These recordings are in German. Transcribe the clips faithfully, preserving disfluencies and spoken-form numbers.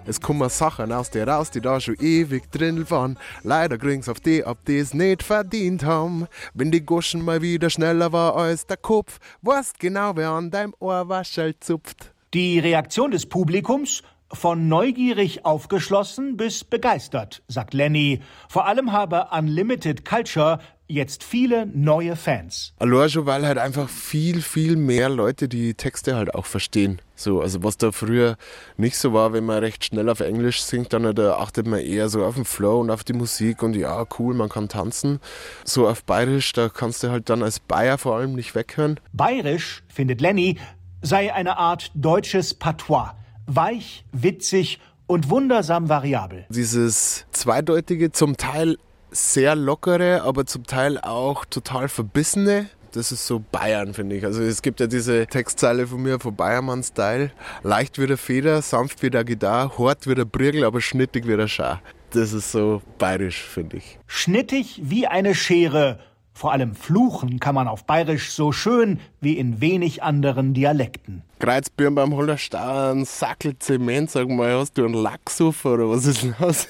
Es kommen Sachen aus dir raus, die da schon ewig drin waren. Leider kriegen's auf die, ob die's nicht verdient haben. Wenn die Goschen mal wieder schneller war als der Kopf, weißt genau, wer an deinem Ohrwaschel zupft. Die Reaktion des Publikums? Von neugierig aufgeschlossen bis begeistert, sagt Lenny. Vor allem habe Unlimited Culture jetzt viele neue Fans. Allein schon, weil halt einfach viel, viel mehr Leute die Texte halt auch verstehen. So, also was da früher nicht so war, wenn man recht schnell auf Englisch singt, dann da achtet man eher so auf den Flow und auf die Musik und ja, cool, man kann tanzen. So auf Bayerisch, da kannst du halt dann als Bayer vor allem nicht weghören. Bayerisch, findet Lenny, sei eine Art deutsches Patois. Weich, witzig und wundersam variabel. Dieses Zweideutige, zum Teil sehr lockere, aber zum Teil auch total verbissene. Das ist so Bayern, finde ich. Also es gibt ja diese Textzeile von mir, von Bayermann-Style. Leicht wie der Feder, sanft wie der Gitarre, hart wie der Briegel, aber schnittig wie der Schar. Das ist so bayerisch, finde ich. Schnittig wie eine Schere. Vor allem fluchen kann man auf Bayerisch so schön wie in wenig anderen Dialekten. Kreuzbirn beim Hollerstein, Sackel Zement, sag mal, hast du einen Lachsuffer oder was ist denn das?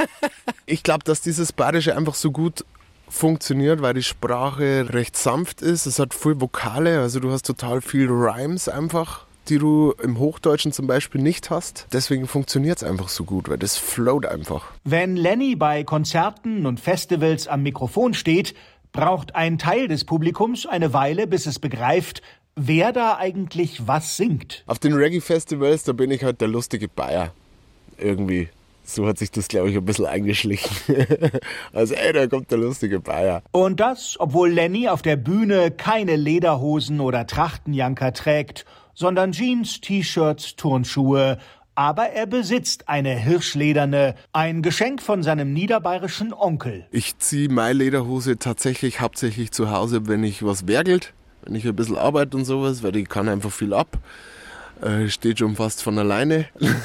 Ich glaube, dass dieses Bayerische einfach so gut funktioniert, weil die Sprache recht sanft ist. Es hat viel Vokale, also du hast total viel Rhymes einfach, die du im Hochdeutschen zum Beispiel nicht hast. Deswegen funktioniert es einfach so gut, weil das float einfach. Wenn Lenny bei Konzerten und Festivals am Mikrofon steht, braucht ein Teil des Publikums eine Weile, bis es begreift, wer da eigentlich was singt. Auf den Reggae-Festivals, da bin ich halt der lustige Bayer. Irgendwie. So hat sich das, glaube ich, ein bisschen eingeschlichen. Also, ey, da kommt der lustige Bayer. Und das, obwohl Lenny auf der Bühne keine Lederhosen oder Trachtenjanker trägt, sondern Jeans, T-Shirts, Turnschuhe. Aber er besitzt eine hirschlederne, ein Geschenk von seinem niederbayerischen Onkel. Ich ziehe meine Lederhose tatsächlich hauptsächlich zu Hause, wenn ich was werkelt, wenn ich ein bisschen arbeite und sowas, weil die kann einfach viel ab. Äh, steht schon fast von alleine.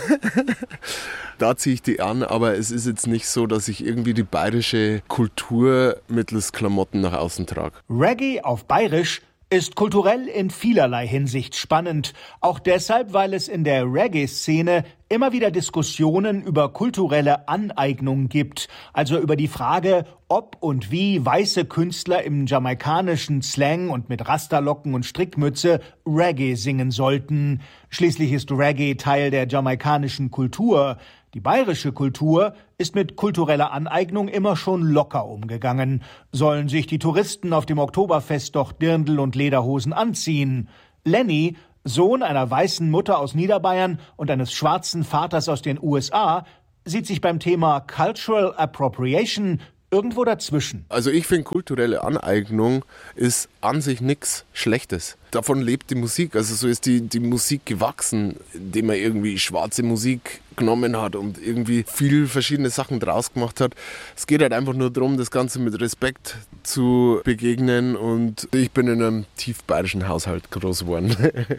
Da ziehe ich die an, aber es ist jetzt nicht so, dass ich irgendwie die bayerische Kultur mittels Klamotten nach außen trage. Reggae auf Bayerisch ist kulturell in vielerlei Hinsicht spannend. Auch deshalb, weil es in der Reggae-Szene immer wieder Diskussionen über kulturelle Aneignung gibt. Also über die Frage, ob und wie weiße Künstler im jamaikanischen Slang und mit Rasterlocken und Strickmütze Reggae singen sollten. Schließlich ist Reggae Teil der jamaikanischen Kultur. Die bayerische Kultur ist mit kultureller Aneignung immer schon locker umgegangen. Sollen sich die Touristen auf dem Oktoberfest doch Dirndl und Lederhosen anziehen? Lenny, Sohn einer weißen Mutter aus Niederbayern und eines schwarzen Vaters aus den U S A, sieht sich beim Thema Cultural Appropriation irgendwo dazwischen. Also ich finde, kulturelle Aneignung ist an sich nichts Schlechtes. Davon lebt die Musik. Also so ist die, die Musik gewachsen, indem man irgendwie schwarze Musik genommen hat und irgendwie viel verschiedene Sachen draus gemacht hat. Es geht halt einfach nur darum, das Ganze mit Respekt zu begegnen, und ich bin in einem tief bayerischen Haushalt groß geworden.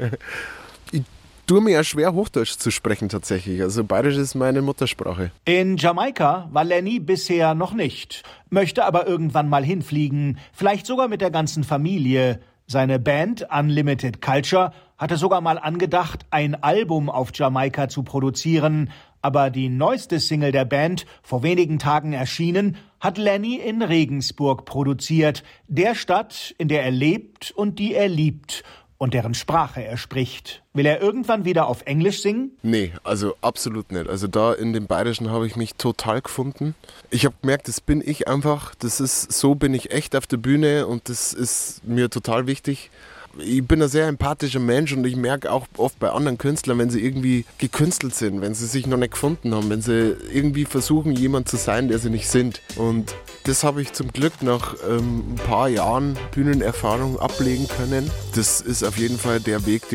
Ich tue mir ja schwer, Hochdeutsch zu sprechen tatsächlich. Also Bayerisch ist meine Muttersprache. In Jamaika war Lenny bisher noch nicht, möchte aber irgendwann mal hinfliegen, vielleicht sogar mit der ganzen Familie. Seine Band Unlimited Culture hatte sogar mal angedacht, ein Album auf Jamaika zu produzieren. Aber die neueste Single der Band, vor wenigen Tagen erschienen, hat Lenny in Regensburg produziert. Der Stadt, in der er lebt und die er liebt und deren Sprache er spricht. Will er irgendwann wieder auf Englisch singen? Nee, also absolut nicht. Also da in dem Bayerischen habe ich mich total gefunden. Ich habe gemerkt, das bin ich einfach. Das ist, so bin ich echt auf der Bühne, und das ist mir total wichtig. Ich bin ein sehr empathischer Mensch, und ich merke auch oft bei anderen Künstlern, wenn sie irgendwie gekünstelt sind, wenn sie sich noch nicht gefunden haben, wenn sie irgendwie versuchen, jemand zu sein, der sie nicht sind. Und das habe ich zum Glück nach ähm, ein paar Jahren Bühnenerfahrung ablegen können. Das ist auf jeden Fall der Weg, den